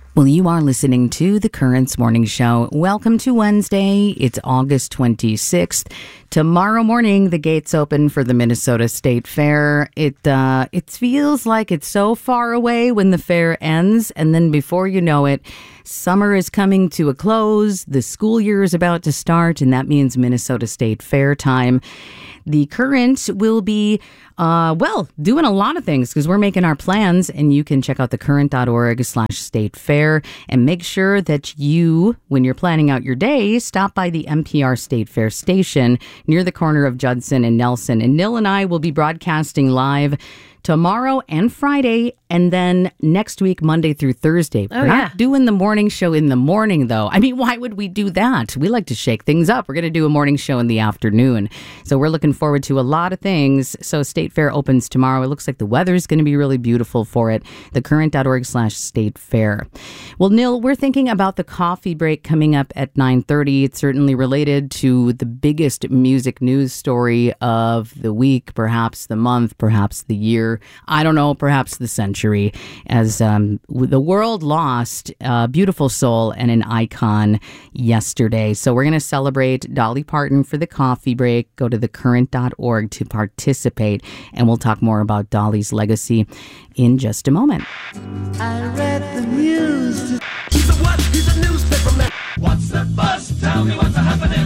Well, you are listening to the Currents Morning Show. Welcome to Wednesday. It's August 26th. Tomorrow morning, the gates open for the Minnesota State Fair. It feels like it's so far away when the fair ends, and then before you know it, summer is coming to a close. The school year is about to start, and that means Minnesota State Fair time. The Current will be, doing a lot of things because we're making our plans, and you can check out thecurrent.org/state fair and make sure that you, when you're planning out your day, stop by the NPR State Fair station near the corner of Judson and Nelson. And Nil and I will be broadcasting live tomorrow and Friday, and then next week, Monday through Thursday. We're not doing the morning show in the morning, though. I mean, why would we do that? We like to shake things up. We're going to do a morning show in the afternoon. So we're looking forward to a lot of things. So State Fair opens tomorrow. It looks like the weather is going to be really beautiful for it. Thecurrent.org/state fair. Well, Nil, we're thinking about the coffee break coming up at 9:30. It's certainly related to the biggest music news story of the week, perhaps the month, perhaps the year. I don't know, perhaps the century, as the world lost a beautiful soul and an icon yesterday. So we're going to celebrate Dolly Parton for the coffee break. Go to thecurrent.org to participate, and we'll talk more about Dolly's legacy in just a moment. I read the news. He's a what? He's a newspaper man. What's the buzz? Tell me what's happening.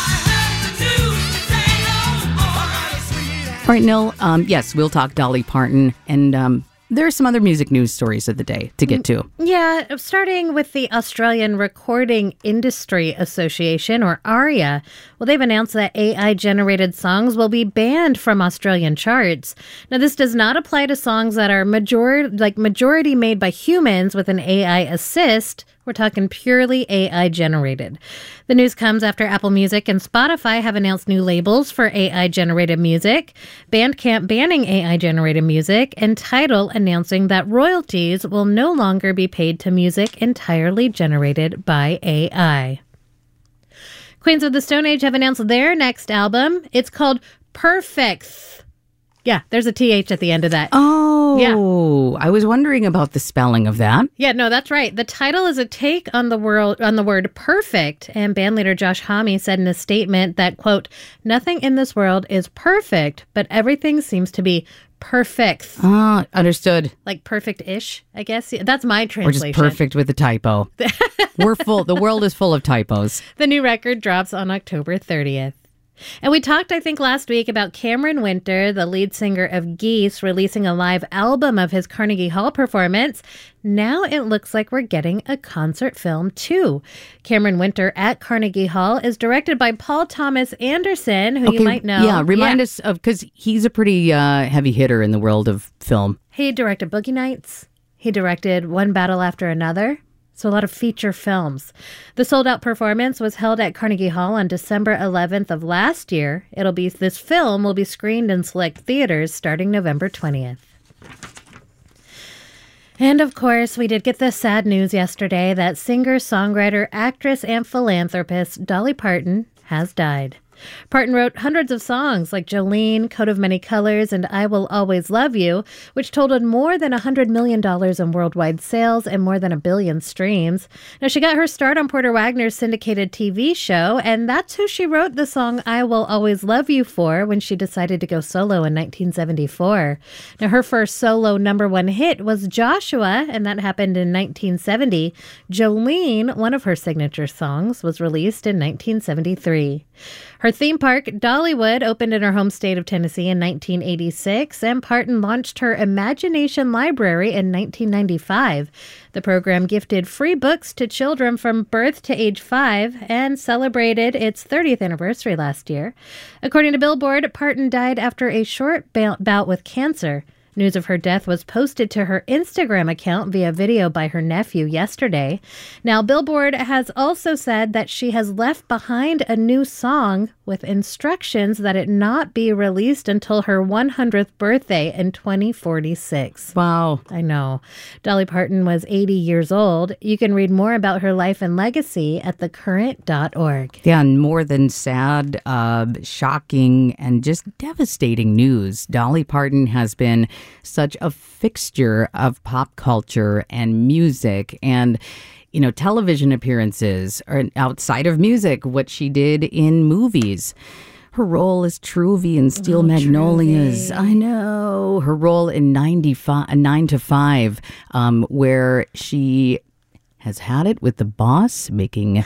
All right, Nil, yes, we'll talk Dolly Parton, and there are some other music news stories of the day to get to. Yeah, starting with the Australian Recording Industry Association, or ARIA. Well, they've announced that AI-generated songs will be banned from Australian charts. Now, this does not apply to songs that are majority made by humans with an AI assist. We're talking purely AI-generated. The news comes after Apple Music and Spotify have announced new labels for AI-generated music, Bandcamp banning AI-generated music, and Tidal announcing that royalties will no longer be paid to music entirely generated by AI. Queens of the Stone Age have announced their next album. It's called Perfect. Yeah, there's a TH at the end of that. Oh, yeah. I was wondering about the spelling of that. Yeah, no, that's right. The title is a take on the word perfect, and bandleader Josh Homme said in a statement that, quote, "Nothing in this world is perfect, but everything seems to be perfect." Ah, understood. Like perfect-ish, I guess. That's my translation. Or just perfect with a typo. We're full. The world is full of typos. The new record drops on October 30th. And we talked, I think, last week about Cameron Winter, the lead singer of Geese, releasing a live album of his Carnegie Hall performance. Now it looks like we're getting a concert film, too. Cameron Winter at Carnegie Hall is directed by Paul Thomas Anderson, who you might know. Yeah, remind us of, because he's a pretty heavy hitter in the world of film. He directed Boogie Nights. He directed One Battle After Another. So a lot of feature films. The sold-out performance was held at Carnegie Hall on December 11th of last year. This film will be screened in select theaters starting November 20th. And of course, we did get the sad news yesterday that singer, songwriter, actress, and philanthropist Dolly Parton has died. Parton wrote hundreds of songs like Jolene, Coat of Many Colors, and I Will Always Love You, which totaled more than $100 million in worldwide sales and more than 1 billion streams. Now, she got her start on Porter Wagner's syndicated TV show, and that's who she wrote the song I Will Always Love You for when she decided to go solo in 1974. Now, her first solo #1 hit was Joshua, and that happened in 1970. Jolene, one of her signature songs, was released in 1973. Her theme park, Dollywood, opened in her home state of Tennessee in 1986, and Parton launched her Imagination Library in 1995. The program gifted free books to children from birth to age 5 and celebrated its 30th anniversary last year. According to Billboard, Parton died after a short bout with cancer. News of her death was posted to her Instagram account via video by her nephew yesterday. Now, Billboard has also said that she has left behind a new song with instructions that it not be released until her 100th birthday in 2046. Wow. I know. Dolly Parton was 80 years old. You can read more about her life and legacy at thecurrent.org. Yeah, and more than sad, shocking, and just devastating news. Dolly Parton has been such a fixture of pop culture and music and, you know, television appearances or outside of music, what she did in movies. Her role as Truvy in Steel Magnolias. Truvy. I know. Her role in 9 to 5, where she has had it with the boss making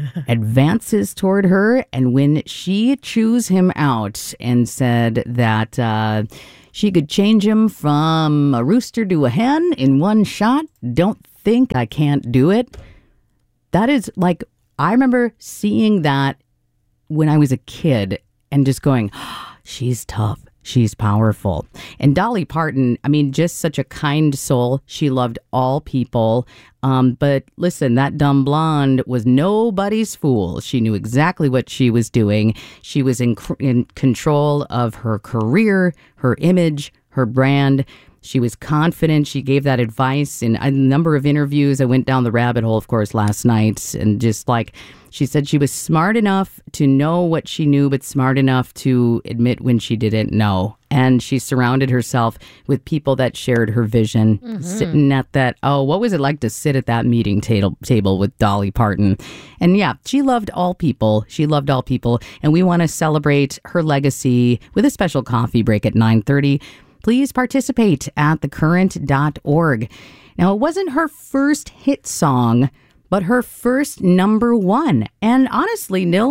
advances toward her. And when she chews him out and said that she could change him from a rooster to a hen in one shot, don't think I can't do it. That is like, I remember seeing that when I was a kid and just going, oh, she's tough. She's powerful. And Dolly Parton, I mean, just such a kind soul. She loved all people. But listen, that dumb blonde was nobody's fool. She knew exactly what she was doing. She was in control of her career, her image, her brand. She was confident. She gave that advice in a number of interviews. I went down the rabbit hole, of course, last night. And just like she said, she was smart enough to know what she knew, but smart enough to admit when she didn't know. And she surrounded herself with people that shared her vision, sitting at that, what was it like to sit at that meeting table with Dolly Parton? And yeah, she loved all people. She loved all people. And we want to celebrate her legacy with a special coffee break at 9:30. Please participate at thecurrent.org. Now, it wasn't her first hit song, but her first #1. And honestly, Nil,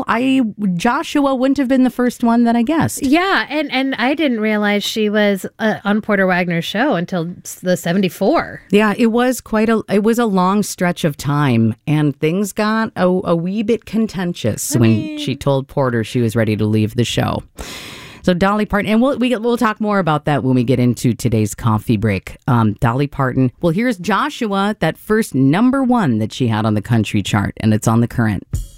Joshua wouldn't have been the first one that I guessed. Yeah, and I didn't realize she was on Porter Wagner's show until the 74. Yeah, it was a long stretch of time, and things got a wee bit contentious when she told Porter she was ready to leave the show. So Dolly Parton, and we'll talk more about that when we get into today's coffee break. Dolly Parton. Well, here's Joshua, that first #1 that she had on the country chart, and it's on The Current.